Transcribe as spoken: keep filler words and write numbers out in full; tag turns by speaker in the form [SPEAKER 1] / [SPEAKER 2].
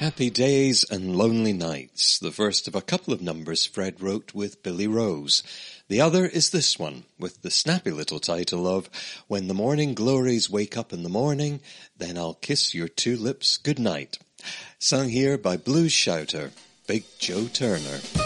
[SPEAKER 1] Happy Days and Lonely Nights, the first of a couple of numbers Fred wrote with Billy Rose. The other is this one, with the snappy little title of When the Morning Glories Wake Up in the Morning, Then I'll Kiss Your Two Lips Goodnight, sung here by blues shouter Big Joe Turner.